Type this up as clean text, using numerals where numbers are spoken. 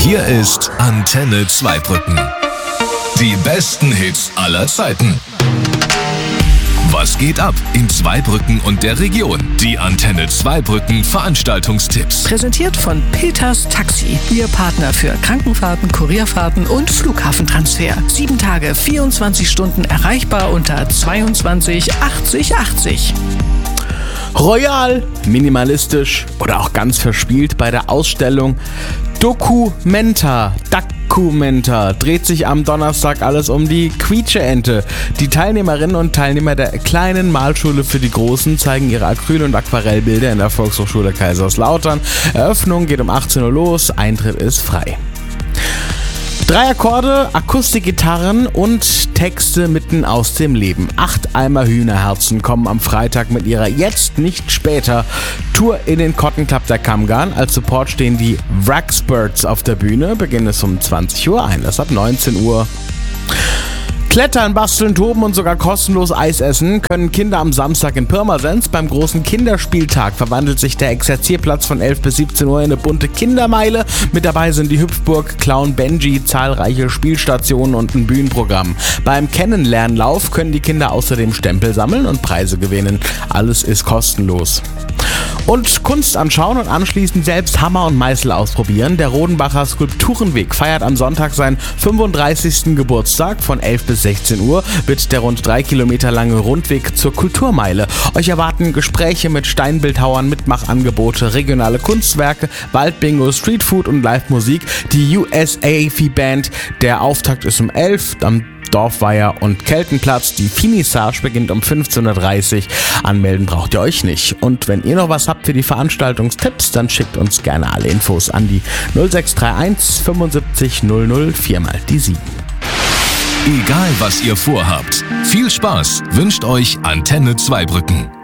Hier ist Antenne Zweibrücken. Die besten Hits aller Zeiten. Was geht ab in Zweibrücken und der Region? Die Antenne Zweibrücken Veranstaltungstipps. Präsentiert von Peters Taxi. Ihr Partner für Krankenfahrten, Kurierfahrten und Flughafentransfer. 7 Tage, 24 Stunden erreichbar unter 22 80 80. Royal, minimalistisch oder auch ganz verspielt bei der Ausstellung Documenta dreht sich am Donnerstag alles um die Quietsche-Ente. Die Teilnehmerinnen und Teilnehmer der kleinen Malschule für die Großen zeigen ihre Acryl- und Aquarellbilder in der Volkshochschule Kaiserslautern. Eröffnung geht um 18 Uhr los, Eintritt ist frei. 3 Akkorde, Akustikgitarren und Texte mitten aus dem Leben. 8 Eimer Hühnerherzen kommen am Freitag mit ihrer Jetzt nicht später Tour in den Cotton Club der Kammgarn. Als Support stehen die Wraxbirds auf der Bühne. Beginn ist um 20 Uhr, Einlass ab 19 Uhr. Klettern, basteln, toben und sogar kostenlos Eis essen können Kinder am Samstag in Pirmasens. Beim großen Kinderspieltag verwandelt sich der Exerzierplatz von 11 bis 17 Uhr in eine bunte Kindermeile. Mit dabei sind die Hüpfburg, Clown Benji, zahlreiche Spielstationen und ein Bühnenprogramm. Beim Kennenlernlauf können die Kinder außerdem Stempel sammeln und Preise gewinnen. Alles ist kostenlos. Und Kunst anschauen und anschließend selbst Hammer und Meißel ausprobieren. Der Rodenbacher Skulpturenweg feiert am Sonntag seinen 35. Geburtstag. Von 11 bis 16 Uhr wird der rund 3 Kilometer lange Rundweg zur Kulturmeile. Euch erwarten Gespräche mit Steinbildhauern, Mitmachangebote, regionale Kunstwerke, Waldbingo, Streetfood und Live-Musik. Die USAFI-Band. Der Auftakt ist um 11 am Dorfweiher und Keltenplatz. Die Finissage beginnt um 15.30 Uhr. Anmelden braucht ihr euch nicht. Und wenn ihr noch was habt für die Veranstaltungstipps, dann schickt uns gerne alle Infos an die 0631 75 00 4 mal die 7. Egal was ihr vorhabt, viel Spaß wünscht euch Antenne Zweibrücken.